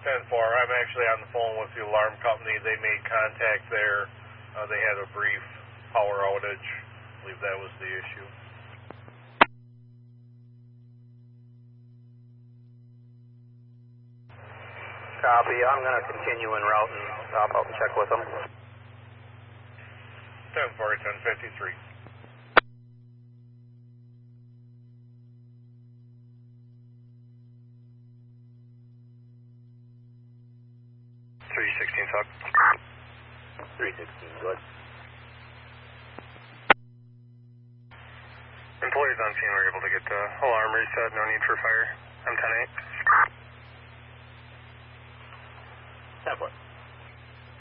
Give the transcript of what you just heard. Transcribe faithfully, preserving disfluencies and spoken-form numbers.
ten four, I'm actually on the phone with the alarm company. They made contact there. Uh, they had a brief power outage. I believe that was the issue. Copy. I'm going to continue en route and stop out and check with them. ten four, ten fifty-three. three sixteen, Tuck. three sixteen, good. Employees on scene were able to get the alarm reset, no need for fire. I'm ten eight. ten four.